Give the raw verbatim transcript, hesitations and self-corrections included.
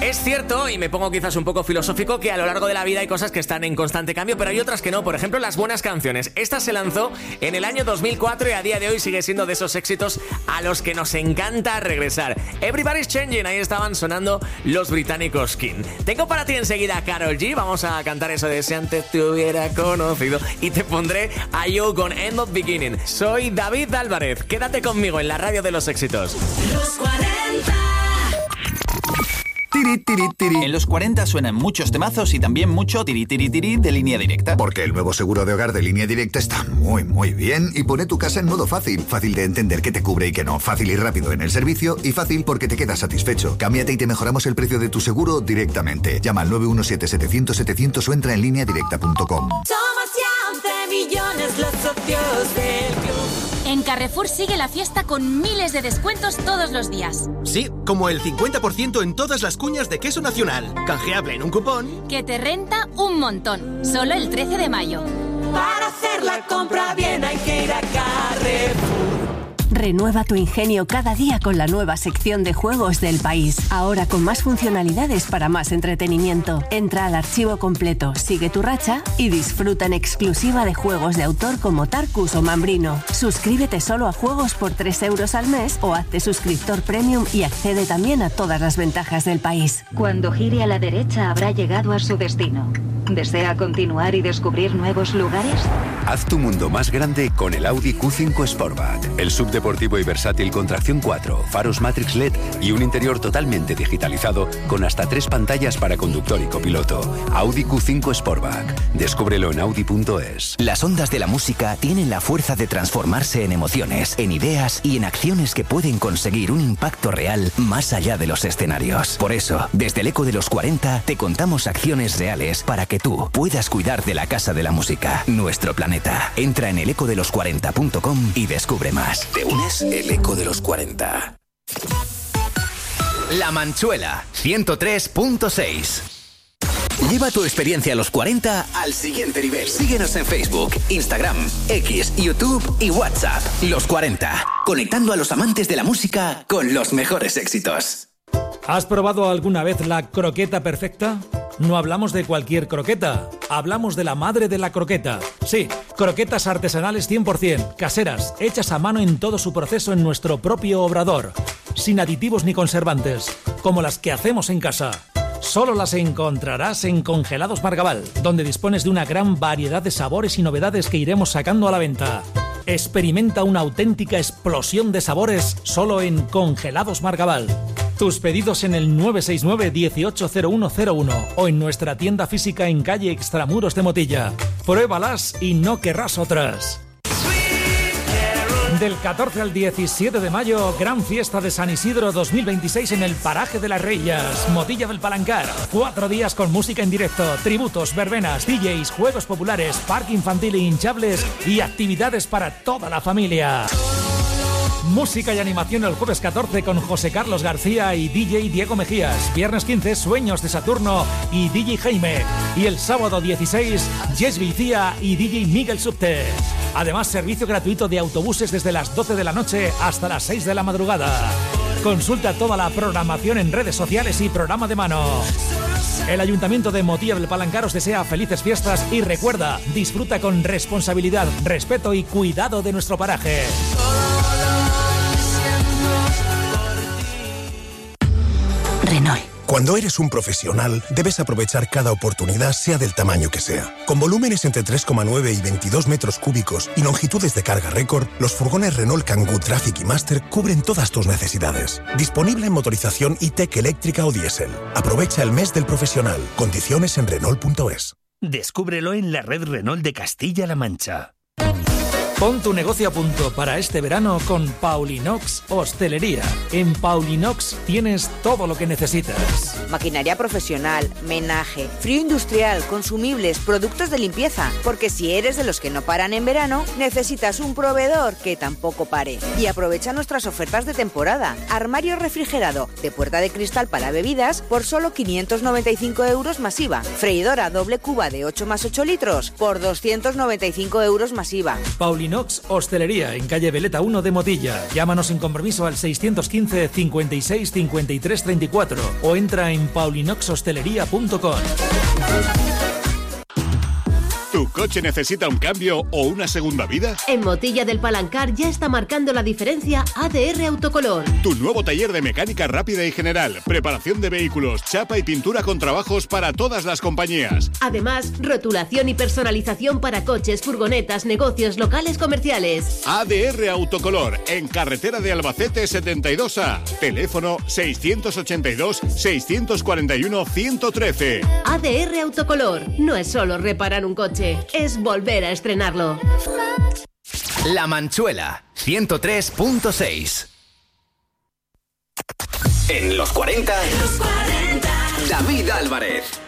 Es cierto, y me pongo quizás un poco filosófico, que a lo largo de la vida hay cosas que están en constante cambio, pero hay otras que no. Por ejemplo, las buenas canciones. Esta se lanzó en el año dos mil cuatro y a día de hoy sigue siendo de esos éxitos a los que nos encanta regresar. Everybody's Changing, ahí estaban sonando los británicos King. Tengo para ti enseguida a Karol G. Vamos a cantar eso de si antes te hubiera conocido. Y te pondré a You con End of Beginning. Soy David Álvarez. Quédate conmigo en la radio de los éxitos. Los cuarenta. Tiri, tiri, tiri. En los cuarenta suenan muchos temazos y también mucho tiri, tiri, tiri de Línea Directa. Porque el nuevo seguro de hogar de Línea Directa está muy, muy bien y pone tu casa en modo fácil. Fácil de entender qué te cubre y qué no. Fácil y rápido en el servicio y fácil porque te quedas satisfecho. Cámbiate y te mejoramos el precio de tu seguro directamente. Llama al nueve uno siete, setecientos, setecientos o entra en línea directa punto com. Somos ya once millones los socios del club. En Carrefour sigue la fiesta con miles de descuentos todos los días. Sí, como el cincuenta por ciento en todas las cuñas de queso nacional. Canjeable en un cupón que te renta un montón. Solo el trece de mayo. Para hacer la compra bien hay que ir a Carrefour. Renueva tu ingenio cada día con la nueva sección de juegos del país. Ahora con más funcionalidades para más entretenimiento. Entra al archivo completo, sigue tu racha y disfruta en exclusiva de juegos de autor como Tarkus o Mambrino. Suscríbete solo a juegos por tres euros al mes o hazte suscriptor premium y accede también a todas las ventajas del país. Cuando gire a la derecha habrá llegado a su destino. ¿Desea continuar y descubrir nuevos lugares? Haz tu mundo más grande con el Audi Q cinco Sportback. El subdeportivo y versátil con tracción cuatro, faros Matrix L E D y un interior totalmente digitalizado con hasta tres pantallas para conductor y copiloto. Audi Q cinco Sportback. Descúbrelo en audi punto es. Las ondas de la música tienen la fuerza de transformarse en emociones, en ideas y en acciones que pueden conseguir un impacto real más allá de los escenarios. Por eso, desde el Eco de los cuarenta, te contamos acciones reales para que tú puedas cuidar de la Casa de la Música, nuestro planeta. Entra en el eco de los cuarenta punto com y descubre más. ¿Te unes? El Eco de los cuarenta. La Manchuela, ciento tres punto seis. Lleva tu experiencia a los cuarenta al siguiente nivel. Síguenos en Facebook, Instagram, X, YouTube y WhatsApp. Los cuarenta, conectando a los amantes de la música con los mejores éxitos. ¿Has probado alguna vez la croqueta perfecta? No hablamos de cualquier croqueta, hablamos de la madre de la croqueta. Sí, croquetas artesanales cien por ciento, caseras, hechas a mano en todo su proceso en nuestro propio obrador, sin aditivos ni conservantes, como las que hacemos en casa. Solo las encontrarás en Congelados Margabal, donde dispones de una gran variedad de sabores y novedades que iremos sacando a la venta. Experimenta una auténtica explosión de sabores solo en Congelados Margabal. Tus pedidos en el nueve seis nueve, dieciocho cero uno cero uno o en nuestra tienda física en calle Extramuros de Motilla. Pruébalas y no querrás otras. Del catorce al diecisiete de mayo, gran fiesta de San Isidro dos mil veintiséis en el Paraje de las Reillas, Motilla del Palancar. Cuatro días con música en directo, tributos, verbenas, D Js, juegos populares, parque infantil e hinchables y actividades para toda la familia. Música y animación el jueves catorce con José Carlos García y D J Diego Mejías. Viernes quince, Sueños de Saturno y D J Jaime. Y el sábado dieciséis, Jess Vicía y D J Miguel Subte. Además, servicio gratuito de autobuses desde las doce de la noche hasta las seis de la madrugada. Consulta toda la programación en redes sociales y programa de mano. El Ayuntamiento de Motilla del Palancar os desea felices fiestas y recuerda, disfruta con responsabilidad, respeto y cuidado de nuestro paraje. Renault. Cuando eres un profesional, debes aprovechar cada oportunidad, sea del tamaño que sea. Con volúmenes entre tres coma nueve y veintidós metros cúbicos y longitudes de carga récord, los furgones Renault Kangoo Traffic y Master cubren todas tus necesidades. Disponible en motorización E-Tech eléctrica o diésel. Aprovecha el mes del profesional. Condiciones en Renault punto es. Descúbrelo en la red Renault de Castilla-La Mancha. Pon tu negocio a punto para este verano con Paulinox Hostelería. En Paulinox tienes todo lo que necesitas. Maquinaria profesional, menaje, frío industrial, consumibles, productos de limpieza. Porque si eres de los que no paran en verano, necesitas un proveedor que tampoco pare. Y aprovecha nuestras ofertas de temporada. Armario refrigerado de puerta de cristal para bebidas por solo quinientos noventa y cinco euros masiva. Freidora doble cuba de ocho más ocho litros por doscientos noventa y cinco euros masiva. Paulinox Paulinox Hostelería, en calle Veleta uno de Motilla. Llámanos sin compromiso al seiscientos quince, cincuenta y seis, cincuenta y tres, treinta y cuatro o entra en paulinox hostelería punto com. ¿Tu coche necesita un cambio o una segunda vida? En Motilla del Palancar ya está marcando la diferencia A D R Autocolor. Tu nuevo taller de mecánica rápida y general, preparación de vehículos, chapa y pintura con trabajos para todas las compañías. Además, rotulación y personalización para coches, furgonetas, negocios, locales comerciales. A D R Autocolor, en carretera de Albacete setenta y dos A. Teléfono seiscientos ochenta y dos, seiscientos cuarenta y uno, ciento trece. A D R Autocolor, no es solo reparar un coche, es volver a estrenarlo. La Manchuela, ciento tres punto seis. En los cuarenta, David Álvarez.